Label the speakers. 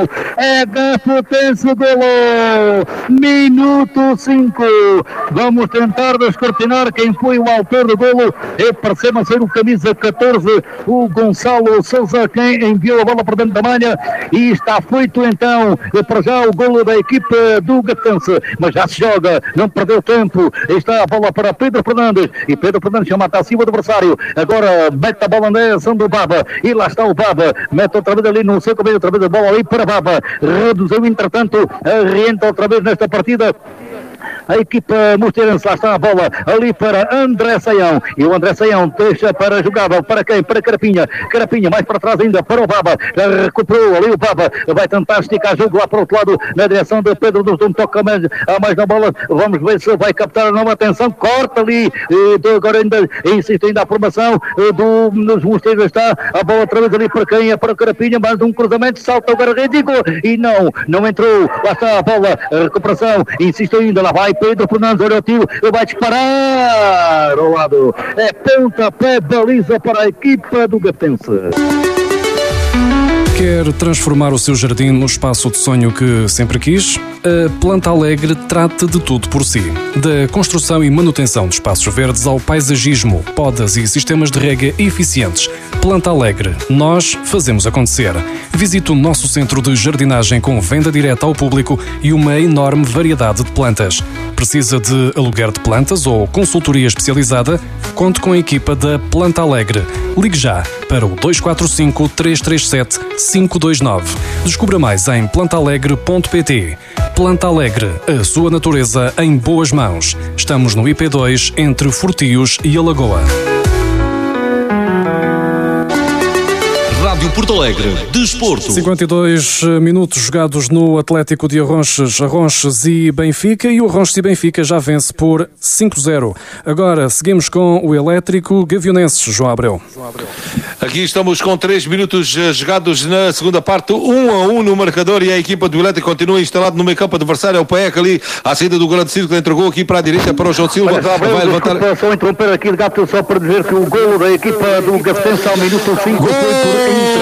Speaker 1: é Gafetense, golo, minuto 5. Vamos tentar descortinar quem foi o autor do golo. Parece-me ser o camisa 14, o Gonçalo Sousa, quem enviou a bola para dentro da malha, e está feito então para já o golo da equipe do Gafetense, mas já se joga, não perdeu tempo. Está a bola para Pedro Fernandes, e Pedro Fernandes chama-te acima do adversário, agora mete a bola na direção do Baba, e lá está o Baba, mete outra vez ali no seu caminho, outra vez a bola ali para Baba, reduziu entretanto, reentra outra vez nesta partida a equipa mosteirense. Lá está a bola ali para André Saião, e o André Saião deixa para a jogada, para quem? Para Carapinha, Carapinha mais para trás ainda para o Baba, já recuperou ali o Baba, vai tentar esticar jogo lá para o outro lado, na direção de Pedro dos Dom, toca a mais na bola, vamos ver se vai captar a nova atenção, corta ali, agora ainda insiste ainda a formação dos mosteiros, está a bola outra vez ali para quem? É para Carapinha, mais um cruzamento, salta o Garrett e não entrou, lá está a bola, a recuperação, insiste ainda, lá vai Pedro Fernandes, olha o tiro, vai disparar ao lado, é pontapé, baliza para a equipa do Gafetense.
Speaker 2: Quer transformar o seu jardim no espaço de sonho que sempre quis? A Planta Alegre trata de tudo por si. Da construção e manutenção de espaços verdes ao paisagismo, podas e sistemas de rega eficientes. Planta Alegre. Nós fazemos acontecer. Visite o nosso centro de jardinagem com venda direta ao público e uma enorme variedade de plantas. Precisa de aluguer de plantas ou consultoria especializada? Conte com a equipa da Planta Alegre. Ligue já para o 245 337 529. Descubra mais em plantaalegre.pt. Planta Alegre, a sua natureza em boas mãos. Estamos no IP2 entre Fortios e Alagoa.
Speaker 3: Rádio Porto Alegre, Desporto.
Speaker 2: 52 minutos jogados no Atlético de Arronches e Benfica, e o Arronches e Benfica já vence por 5-0. Agora seguimos com o Elétrico Gavionense, João Abreu.
Speaker 4: Aqui estamos com 3 minutos jogados na segunda parte, 1-1 no marcador, e a equipa do Elétrico continua instalado no meio campo adversário. É o Paek ali à saída do grande círculo, entregou aqui para a direita para o João Silva.
Speaker 1: Vai levantar. Só interromper aqui, Gato, só para dizer que o golo da equipa do Gafetense ao minuto 5 foi por